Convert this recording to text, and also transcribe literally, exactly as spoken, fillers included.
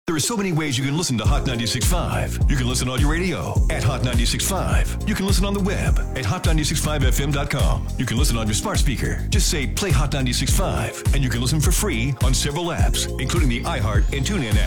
There are so many ways you can listen to Hot ninety-six point five. You can listen on your radio at Hot ninety-six point five. You can listen on the web at hot ninety-six point five f m dot com. You can listen on your smart speaker. Just say play Hot ninety-six point five, and you can listen for free on several apps, including the iHeart and TuneIn app.